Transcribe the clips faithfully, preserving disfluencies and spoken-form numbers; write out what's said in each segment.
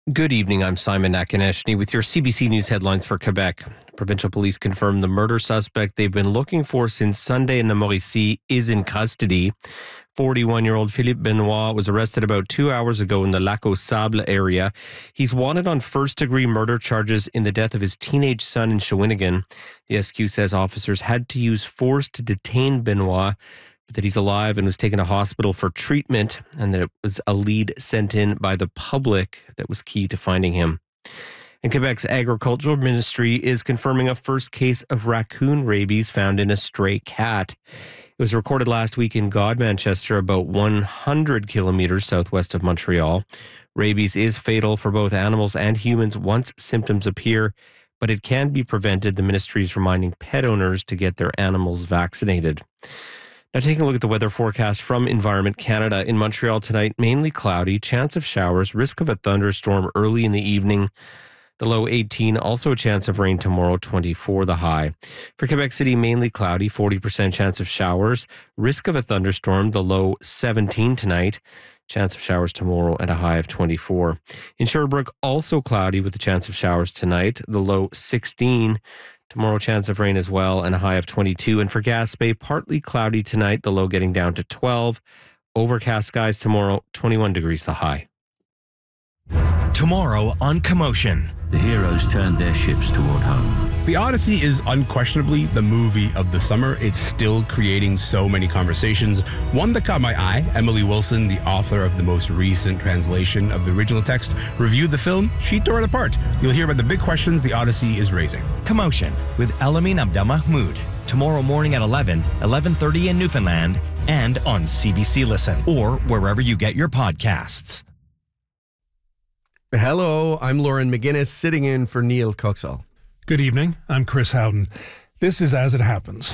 Good evening. I'm Simon Nakaneshny with your C B C News headlines for Quebec. Provincial police confirmed the murder suspect they've been looking for since Sunday in the Mauricie is in custody. forty-one-year-old Philippe Benoit was arrested about two hours ago in the Lac aux Sables area. He's wanted on first-degree murder charges in the death of his teenage son in Shawinigan. The S Q says officers had to use force to detain Benoit, that he's alive and was taken to hospital for treatment, and that it was a lead sent in by the public that was key to finding him. And Quebec's agricultural ministry is confirming a first case of raccoon rabies found in a stray cat. It was recorded last week in Godmanchester, about one hundred kilometers southwest of Montreal. Rabies is fatal for both animals and humans once symptoms appear, but it can be prevented. The ministry is reminding pet owners to get their animals vaccinated. Now, taking a look at the weather forecast from Environment Canada. In Montreal tonight, mainly cloudy, chance of showers, risk of a thunderstorm early in the evening. The low eighteen, also a chance of rain tomorrow, twenty-four the high. For Quebec City, mainly cloudy, forty percent chance of showers, risk of a thunderstorm, the low seventeen tonight. Chance of showers tomorrow and a high of twenty-four. In Sherbrooke, also cloudy with a chance of showers tonight, the low sixteen. Tomorrow, chance of rain as well, and a high of twenty-two. And for Gaspé, partly cloudy tonight, the low getting down to twelve. Overcast skies tomorrow, twenty-one degrees the high. Tomorrow on Commotion. The heroes turned their ships toward home. The Odyssey is unquestionably the movie of the summer. It's still creating so many conversations. One that caught my eye, Emily Wilson, the author of the most recent translation of the original text, reviewed the film. She tore it apart. You'll hear about the big questions the Odyssey is raising. Commotion with Elamin Abdelmahmoud. Tomorrow morning at eleven, eleven thirty in Newfoundland, and on C B C Listen, or wherever you get your podcasts. Hello, I'm Lauren McGinnis, sitting in for Neil Coxall. Good evening, I'm Chris Howden. This is As It Happens.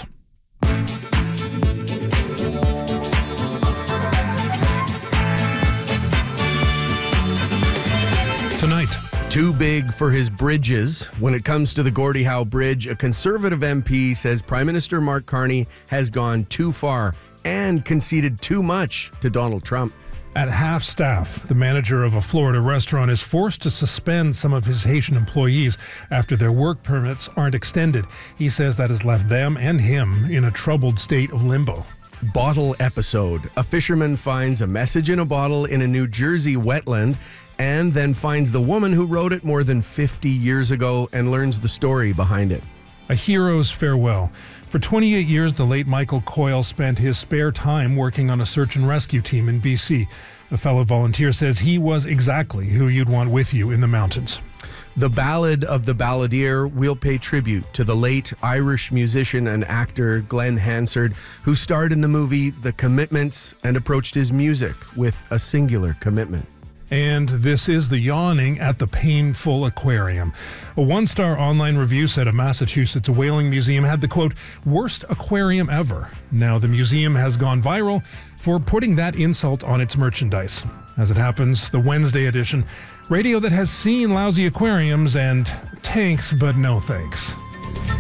Tonight. Too big for his bridges. When it comes to the Gordie Howe Bridge, a Conservative M P says Prime Minister Mark Carney has gone too far and conceded too much to Donald Trump. At half-staff, the manager of a Florida restaurant is forced to suspend some of his Haitian employees after their work permits aren't extended. He says that has left them and him in a troubled state of limbo. Bottle episode. A fisherman finds a message in a bottle in a New Jersey wetland and then finds the woman who wrote it more than fifty years ago and learns the story behind it. A hero's farewell. For twenty-eight years, the late Michael Coyle spent his spare time working on a search and rescue team in B C. A fellow volunteer says he was exactly who you'd want with you in the mountains. The Ballad of the Balladeer will pay tribute to the late Irish musician and actor Glenn Hansard, who starred in the movie The Commitments and approached his music with a singular commitment. And this is the yawning at the Painful Aquarium. A one-star online review said a Massachusetts whaling museum had the, quote, worst aquarium ever. Now the museum has gone viral for putting that insult on its merchandise. As it happens, the Wednesday edition, radio that has seen lousy aquariums and tanks, but no thanks.